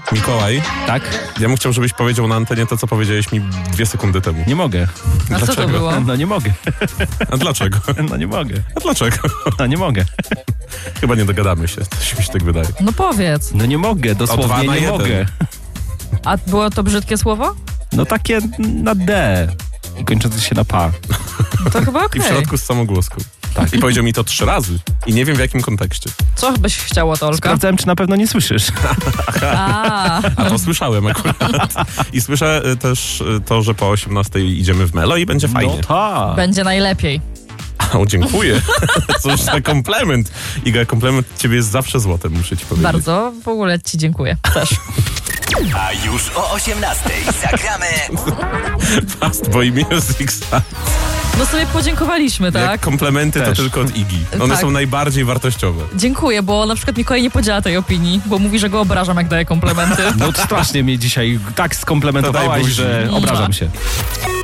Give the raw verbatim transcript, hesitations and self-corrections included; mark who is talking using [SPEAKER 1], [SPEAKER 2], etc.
[SPEAKER 1] Mikołaj,
[SPEAKER 2] Tak?
[SPEAKER 1] ja bym chciał, żebyś powiedział na antenie to, co powiedziałeś mi dwie sekundy temu.
[SPEAKER 2] Nie mogę.
[SPEAKER 3] A co to
[SPEAKER 1] Dlaczego?
[SPEAKER 3] było?
[SPEAKER 2] No nie mogę.
[SPEAKER 1] A dlaczego?
[SPEAKER 2] No nie mogę.
[SPEAKER 1] A dlaczego?
[SPEAKER 2] No nie mogę.
[SPEAKER 1] Chyba nie dogadamy się, to mi się tak wydaje.
[SPEAKER 3] No powiedz.
[SPEAKER 2] No nie mogę,
[SPEAKER 1] dwa
[SPEAKER 2] dosłownie
[SPEAKER 1] na
[SPEAKER 2] nie
[SPEAKER 1] jeden.
[SPEAKER 2] mogę.
[SPEAKER 3] A było to brzydkie słowo?
[SPEAKER 2] No takie na D i kończące się na pa.
[SPEAKER 3] To chyba
[SPEAKER 1] I
[SPEAKER 3] okej.
[SPEAKER 1] w środku z samogłoską. Tak. I powiedział mi to trzy razy. I nie wiem w jakim kontekście.
[SPEAKER 3] Co byś chciał od Olka?
[SPEAKER 2] Sprawdzałem, czy na pewno nie słyszysz.
[SPEAKER 3] A,
[SPEAKER 1] A to słyszałem akurat. I słyszę y, też y, to, że po osiemnastej idziemy w Melo i będzie fajnie.
[SPEAKER 2] No tak.
[SPEAKER 3] będzie najlepiej.
[SPEAKER 1] O, dziękuję. Cóż za komplement. Iga, komplement ciebie jest zawsze złotem, muszę ci powiedzieć.
[SPEAKER 3] Bardzo w ogóle ci dziękuję też.
[SPEAKER 4] A już o osiemnastej zagramy
[SPEAKER 1] Fast Boy Music Star.
[SPEAKER 3] No sobie podziękowaliśmy,
[SPEAKER 1] Jak
[SPEAKER 3] tak?
[SPEAKER 1] komplementy to
[SPEAKER 2] Też.
[SPEAKER 1] tylko od Igi. One
[SPEAKER 3] Tak.
[SPEAKER 1] są najbardziej wartościowe.
[SPEAKER 3] Dziękuję, bo na przykład Mikołaj nie podziela tej opinii, bo mówi, że go obrażam, jak daje komplementy.
[SPEAKER 2] No strasznie mnie dzisiaj tak
[SPEAKER 1] To
[SPEAKER 2] skomplementowałaś,
[SPEAKER 1] daj buzi.
[SPEAKER 2] że obrażam się.